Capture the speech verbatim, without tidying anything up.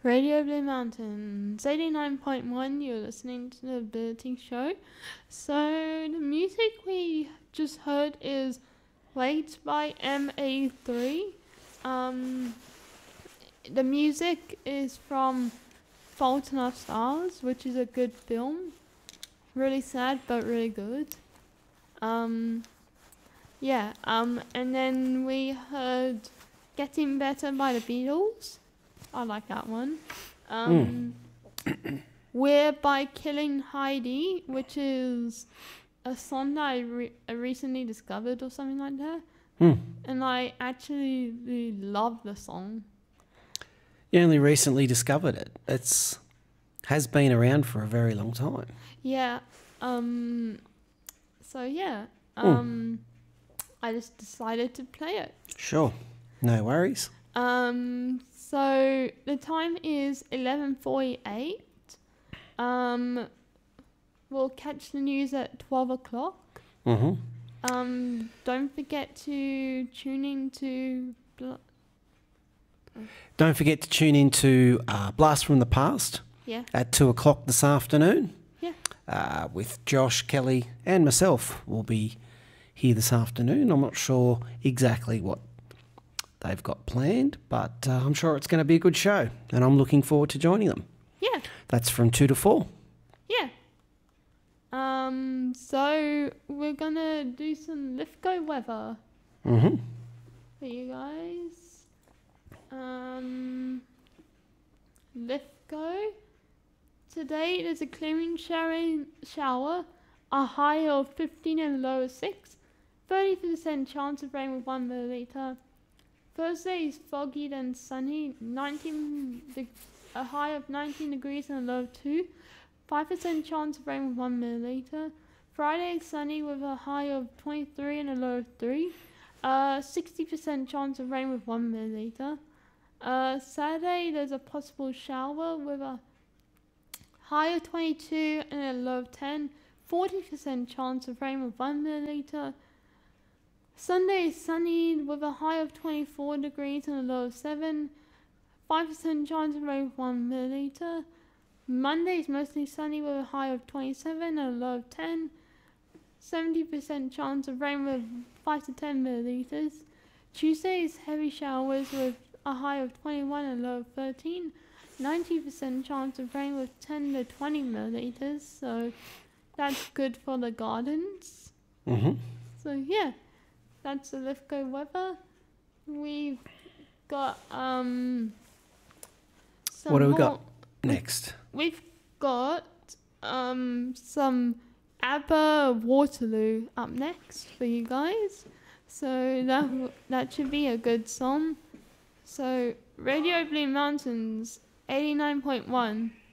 Radio Blue Mountains, eighty-nine point one, you're listening to the Ability Show. So the music we just heard is Wait by M A three. Um, the music is from Fault in Our Stars, which is a good film. Really sad, but really good. Um, yeah, um, and then we heard Getting Better by the Beatles. I like that one. Um, mm. We're by Killing Heidi, which is a song that I, re- I recently discovered or something like that. Mm. And I actually really love the song. You only recently discovered it. It's has been around for a very long time. Yeah. Um, so, yeah. Um, mm. I just decided to play it. Sure. No worries. Um... So the time is eleven forty-eight. Um, we'll catch the news at twelve o'clock. Mm-hmm. Um, don't forget to tune in to... Bl- don't forget to tune in to uh, Blast from the Past. Yeah. At two o'clock this afternoon. Yeah. Uh, with Josh, Kelly and myself. We'll be here this afternoon. I'm not sure exactly what they've got planned, but uh, I'm sure it's going to be a good show, and I'm looking forward to joining them. Yeah. That's from two to four. Yeah. Um. So we're gonna do some Lithgow weather. Mm-hmm. For you guys. Um. Lithgow. Today there's a clearing shower, shower, a high of fifteen and a low of six. thirty percent chance of rain with one milliliter. Thursday is foggy then sunny, nineteen de- a high of nineteen degrees and a low of two. five percent chance of rain with one milliliter. Friday is sunny with a high of twenty-three and a low of three. Uh, sixty percent chance of rain with one milliliter. Uh, Saturday there's a possible shower with a high of twenty-two and a low of ten. forty percent chance of rain with one milliliter. Sunday is sunny with a high of twenty-four degrees and a low of seven. five percent chance of rain with one milliliter. Monday is mostly sunny with a high of twenty-seven and a low of ten. seventy percent chance of rain with five to ten milliliters. Tuesday is heavy showers with a high of twenty-one and a low of thirteen. ninety percent chance of rain with ten to twenty milliliters. So that's good for the gardens. Mm-hmm. So yeah. That's the Lithgow weather. We've got um. Some what do we more, got next? We've got um some ABBA Waterloo up next for you guys. So that that should be a good song. So Radio Blue Mountains eighty-nine point one.